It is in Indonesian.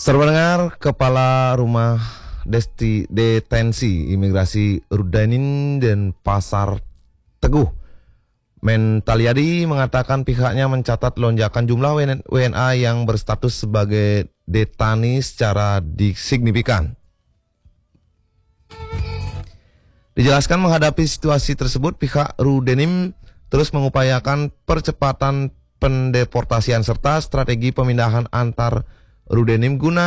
Serba dengar, Kepala Rumah Detensi Imigrasi Rudanin dan Pasar Teguh Mentaliadi mengatakan pihaknya mencatat lonjakan jumlah WNA yang berstatus sebagai detani secara signifikan. Dijelaskan menghadapi situasi tersebut, pihak Rudenim terus mengupayakan percepatan pendeportasian serta strategi pemindahan antar Rudenim guna